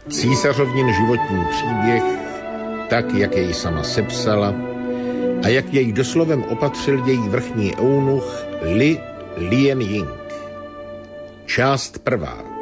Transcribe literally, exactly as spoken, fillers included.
Císařovnin životní příběh, tak, jak jej sama sepsala a jak jej doslovem opatřil její vrchní eunuch Li Lien Ying. Část prvá.